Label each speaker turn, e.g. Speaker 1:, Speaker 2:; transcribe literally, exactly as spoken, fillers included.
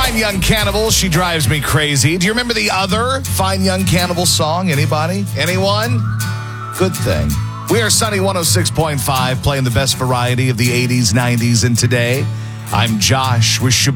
Speaker 1: Fine Young Cannibal, She Drives Me Crazy. Do you remember the other Fine Young Cannibal song? Anybody? Anyone? Good thing. We are Sunny one oh six point five, playing the best variety of the eighties, nineties, and today. I'm Josh with Shabbat.